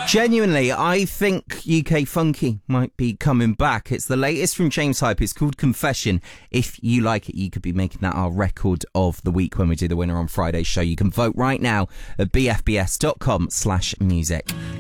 Genuinely, I think UK Funky might be coming back. It's the latest from James Hype. It's called Confession. If you like it, you could be making that our record of the week when we do the winner on Friday's show. You can vote right now at bfbs.com/music.